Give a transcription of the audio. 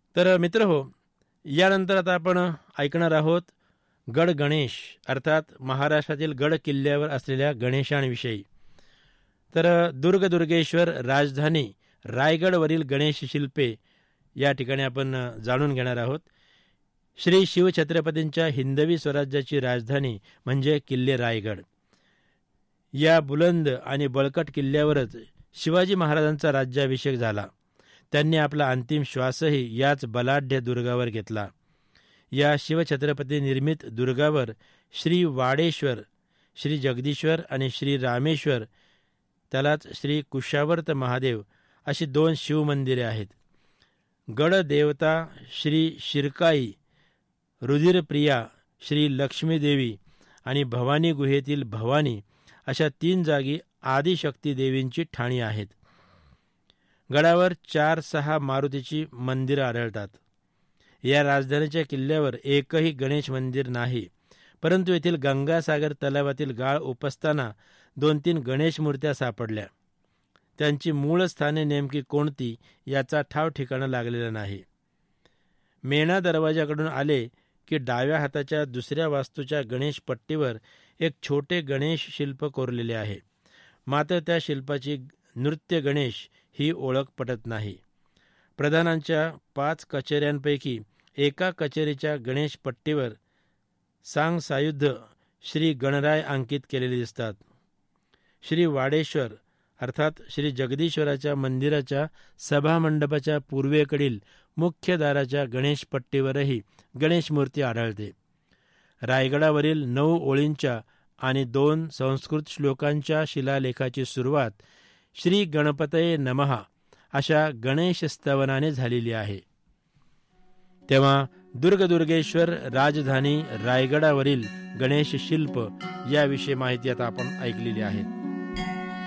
तर मित्र हो, यानंतर आता आपण ऐकणार आहोत गड गणेश अर्थात महाराष्ट्रातील गड किल्ल्यावर असलेल्या गणेशांविषयी. तर दुर्गेश्वर राजधानी रायगडवरील गणेश शिल्पे या ठिकाणी आपण जाणून घेणार आहोत. श्री शिवछत्रपतींच्या हिंदवी स्वराज्याची राजधानी म्हणजे किल्ले रायगड. या बुलंद आणि बळकट किल्ल्यावरच शिवाजी महाराजांचा राज्याभिषेक झाला. त्यांनी आपला अंतिम श्वासही याच बलाढ्य दुर्गावर घेतला. या शिवछत्रपती निर्मित दुर्गावर श्री वाडेश्वर, श्री जगदीश्वर आणि श्री रामेश्वर, त्यालाच श्री कुशावर्त महादेव अशी 2 शिवमंदिरे आहेत. गडदेवता श्री शिरकाई, रुधिरप्रिया, श्री लक्ष्मीदेवी आणि भवानी गुहेतील भवानी अशा 3 जागी आदिशक्ती देवींची ठाणी आहेत. गडावर 4-6 मारुतीची मंदिरं आढळतात. या राजधानीच्या किल्ल्यावर एकही गणेश मंदिर नाही, परंतु येथील गंगासागर तलावातील गाळ उपसताना 2-3 गणेश मूर्त्या सापडल्या. त्यांची मूळ स्थाने नेमकी कोणती याचा ठाव ठिकाणा लागलेला नाही. मेणा दरवाजाकडून आले की डाव्या हाताच्या दुसऱ्या वास्तूच्या गणेश पट्टीवर एक छोटे गणेश शिल्प कोरलेले आहे. मात्र त्या शिल्पाची नृत्य गणेश ही ओळख पटत नाही. प्रधानांच्या 5 कचेऱ्यांपैकी एका कचेरीच्या गणेश पट्टीवर सांगसायुध श्री गणराय अंकित केलेले दिसतात. श्री वाडेश्वर अर्थात श्री जगदीश्वराच्या मंदिराच्या सभामंडपाच्या पूर्वेकडील मुख्य दाराच्या गणेश पट्टीवरही गणेश मूर्ती आढळते. रायगडावरील 9 ओळींच्या आणि 2 संस्कृत श्लोकांच्या शिलालेखाची सुरुवात श्री गणपतये नमः अशा गणेश स्तवनाने झालेली आहे. तेव्हा दुर्गेश्वर राजधानी रायगडावरील गणेश शिल्प याविषयी माहिती आता आपण ऐकलेली आहे.